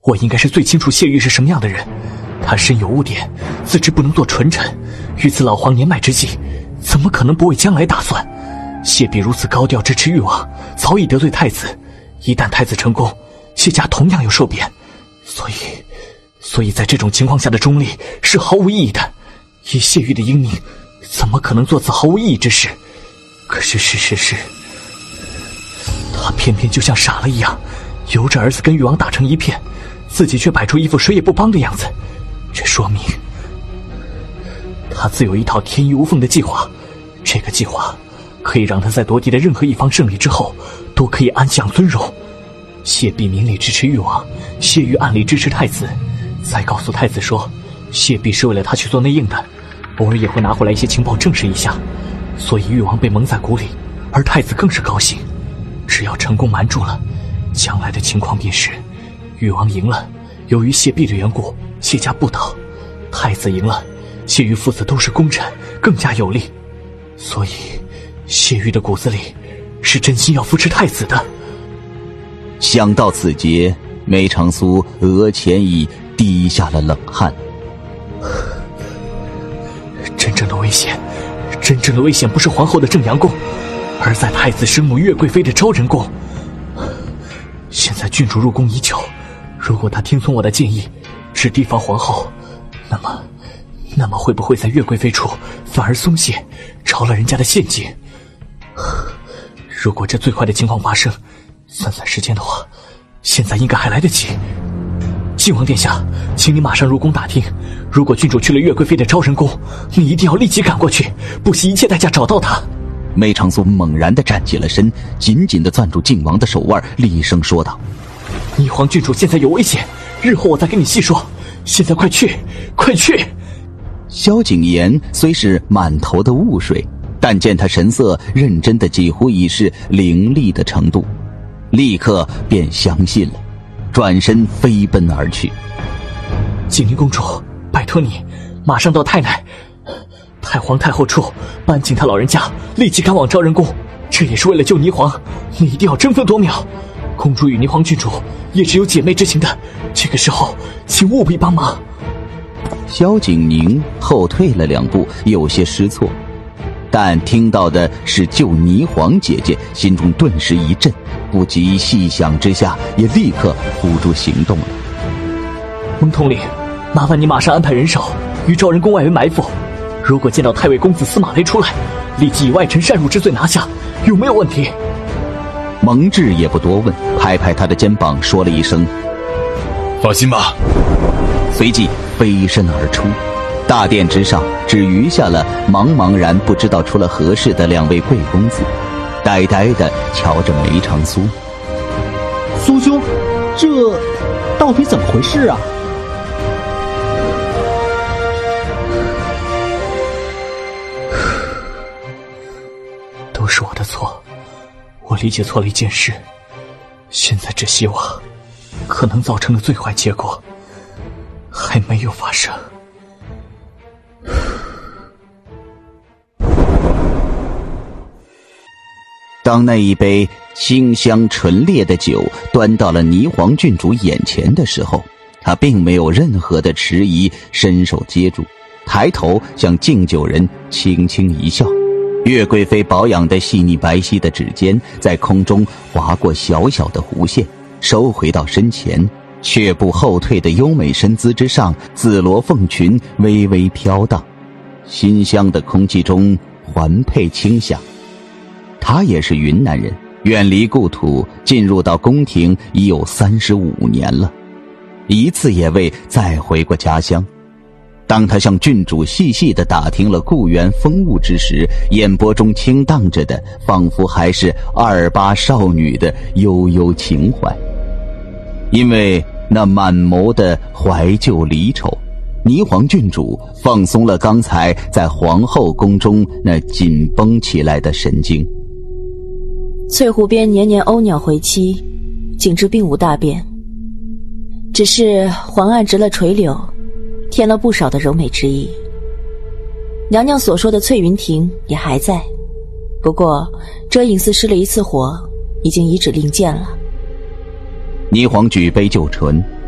我应该是最清楚谢玉是什么样的人。他身有污点，自知不能做纯臣，于此老皇年迈之际，怎么可能不为将来打算？谢弼如此高调支持誉王，早已得罪太子，一旦太子成功，谢家同样有受贬，所以在这种情况下的中立是毫无意义的。以谢玉的英明，怎么可能做此毫无意义之事？可是事实是，他偏偏就像傻了一样，由着儿子跟誉王打成一片，自己却摆出一副谁也不帮的样子。这说明他自有一套天衣无缝的计划，这个计划可以让他在夺嫡的任何一方胜利之后都可以安享尊荣。谢弼明里支持誉王，谢玉暗里支持太子，再告诉太子说谢弼是为了他去做内应的，偶尔也会拿回来一些情报证实一下，所以誉王被蒙在鼓里，而太子更是高兴。只要成功瞒住了，将来的情况便是誉王赢了，由于谢弼的缘故，谢家不倒；太子赢了，谢玉父子都是功臣，更加有力。所以谢玉的骨子里是真心要扶持太子的。 想到此节，梅长苏额前已滴下了冷汗。 真正的危险不是皇后的正阳宫，而在太子生母岳贵妃的昭仁宫。现在郡主入宫已久，如果他听从我的建议，只提防皇后，那么会不会在岳贵妃处反而松懈，着了人家的陷阱？如果这最坏的情况发生，算时间的话，现在应该还来得及。靖王殿下，请你马上入宫打听，如果郡主去了岳贵妃的昭仁宫，你一定要立即赶过去，不惜一切代价找到她。 梅长苏猛然地站起了身，紧紧地攥住靖王的手腕，厉声说道： 霓凰郡主现在有危险，日后我再跟你细说，现在快去！ 萧景琰虽是满头的雾水，但见他神色认真的几乎已是凌厉的程度，立刻便相信了，转身飞奔而去。 景宁公主，拜托你马上到太皇太后处搬进他老人家，立即赶往昭仁宫，这也是为了救霓凰，你一定要争分夺秒。公主与霓凰郡主也是有姐妹之情的，这个时候请务必帮忙。 萧景宁后退了2步，有些失措，但听到的是救霓凰姐姐，心中顿时一震，不及细想之下，也立刻付诸行动了。 蒙统领，麻烦你马上安排人手于昭仁宫外围埋伏，如果见到太尉公子司马雷出来，立即以外臣擅入之罪拿下，有没有问题？ 蒙挚也不多问，拍拍他的肩膀说了一声： 放心吧。 随即飞身而出，大殿之上只余下了茫然不知道出了何事的2位贵公子，呆呆地瞧着梅长苏。 苏兄，这到底怎么回事啊？ 都是我的错，我理解错了一件事，现在只希望可能造成的最坏结果还没有发生。 当那一杯清香醇烈的酒端到了霓凰郡主眼前的时候，他并没有任何的迟疑，伸手接住，抬头向敬酒人轻轻一笑。岳贵妃保养的细腻白皙的指尖在空中划过小小的弧线，收回到身前，却步后退的优美身姿之上，紫罗凤裙微微飘荡，馨香的空气中环佩清香。他也是云南人，远离故土，进入到宫廷已有35年了，一次也未再回过家乡。当他向郡主细细地打听了故园风物之时，眼波中倾荡着的仿佛还是28少女的悠悠情怀。因为那满眸的怀旧离愁，霓凰郡主放松了刚才在皇后宫中那紧绷起来的神经。 翠湖边年年鸥鸟回栖，景致并无大变，只是环岸植了垂柳，添了不少的柔美之意。娘娘所说的翠云亭也还在，不过遮影寺失了一次火，已经遗址另建了。 霓凰举杯就唇，